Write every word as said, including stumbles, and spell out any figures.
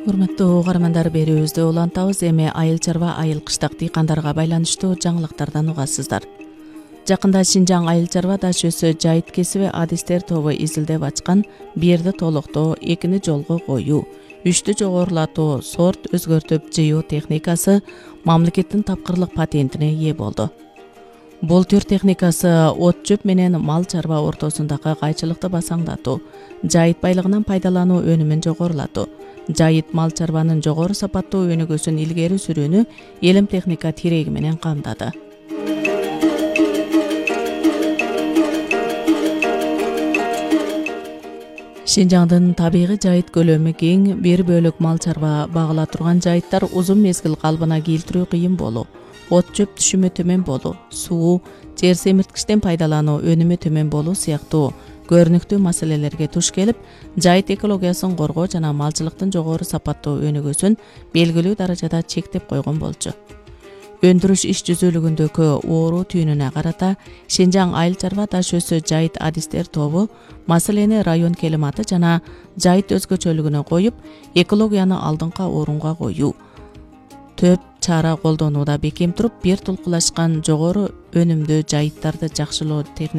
Урматтуу угармандар, берүүбүздү улантабыз. Эми айыл чарба, айыл кыштак дыйкандарга байланыштуу жаңылыктардан угасыздар. Жакында Шинжаң айыл чарба даш өсө жайыт кесиби адистер тобу изилдеп ачкан бирди толуктоо, экини жолго коюу, үчтү жогорулатуу, сорт өзгөртүп жыюу техникасы мамлекеттин тапкырлык патентине ээ болду. Бул түр техникасы от жөп менен мал чарба ортосундагы кайчылыкты басаңдатуу, жайыт байлыгынан пайдалануу өнүмүн жогорулатуу, жайыт мал чарбанын жогору сапаттуу өнүгүүсүн илгери сүрүүнү элем техника тиреги менен камдады. Шинжаңдын табигый жайыт көлөмү кең, бир бөлүк мал чарба багыла турган жайыттар узун мезгил калыбына келтирүү кыйын болуу, от жөп түшүмү төмөн болуу, суу, жер семирткичтен пайдалануу өнүмү төмөн болуу сыяктуу көрүнүктүү маселелерге туш келип, жайыт экологиясын коргоо жана малчылыктын жогору сапаттуу өнүгүүсүн белгилүү даражада чектеп койгон болчу. Өндүрүш иш жүзүүлүгүндөгү оору түйүнүнө карата Шинжаң айыл чарба даш өсө жайыт адистер тобу маселени район келиматы жана жайыт өзгөчөлүгүнө коюп, экологияны алдыңкы орунга коюу, төп чара колдонууда бекем туруп, бир тулкулашкан жогору өнүмдүү жайыттарды жакшылоо техникасы